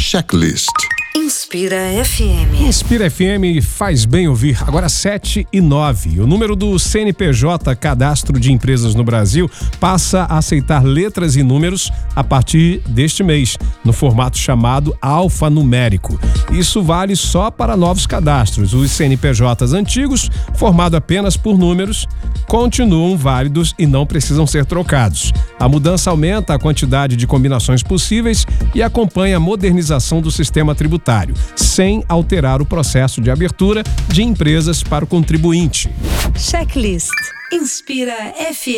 Checklist. Inspira FM. Inspira FM faz bem ouvir. Agora 7:09. O número do CNPJ, Cadastro de Empresas no Brasil, passa a aceitar letras e números a partir deste mês, no formato chamado alfanumérico. Isso vale só para novos cadastros. Os CNPJs antigos, formados apenas por números, continuam válidos e não precisam ser trocados. A mudança aumenta a quantidade de combinações possíveis e acompanha a modernização do sistema tributário, sem alterar o processo de abertura de empresas para o contribuinte. Checklist. Inspira FM.